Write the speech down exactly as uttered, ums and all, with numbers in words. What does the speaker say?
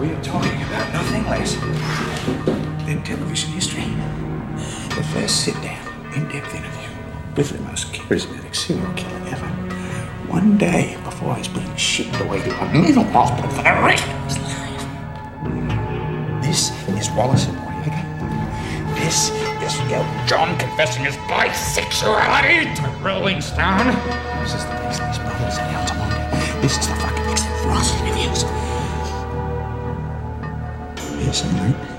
We are talking about nothing less than television history. The first sit-down, in-depth interview with the most charismatic serial killer ever. One day before he's being shipped away to a mental hospital for the rest of his life. This is Wallace and Noriega. This is Elton John confessing his bisexuality to Rolling Stone. This is the Beasties Brothers and Altamonte. This is the fucking Exit Frost interviews. Yes, I know.